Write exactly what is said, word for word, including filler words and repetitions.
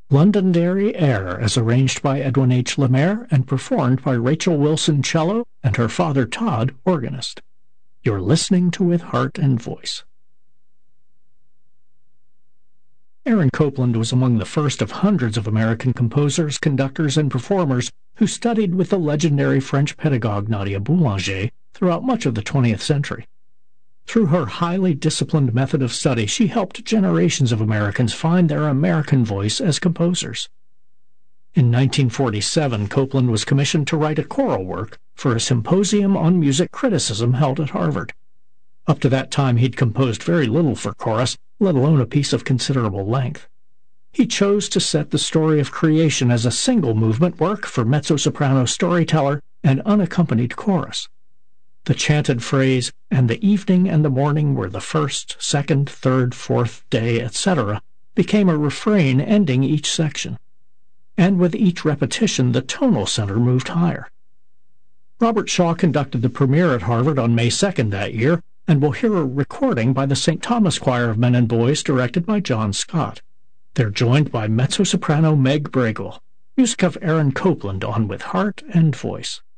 Londonderry Air, as arranged by Edwin H. Lemaire and performed by Rachel Wilson cello and her father Todd, organist. You're listening to With Heart and Voice. Aaron Copland was among the first of hundreds of American composers, conductors, and performers who studied with the legendary French pedagogue Nadia Boulanger throughout much of the twentieth century. Through her highly disciplined method of study, she helped generations of Americans find their American voice as composers. In nineteen forty-seven, Copland was commissioned to write a choral work for a symposium on music criticism held at Harvard. Up to that time, he'd composed very little for chorus, let alone a piece of considerable length. He chose to set the story of creation as a single-movement work for mezzo-soprano storyteller and unaccompanied chorus. The chanted phrase, "and the evening and the morning were the first, second, third, fourth day," et cetera, became a refrain ending each section. And with each repetition, the tonal center moved higher. Robert Shaw conducted the premiere at Harvard on May second that year, and we'll hear a recording by the Saint Thomas Choir of Men and Boys directed by John Scott. They're joined by mezzo-soprano Meg Bragel, music of Aaron Copland on With Heart and Voice.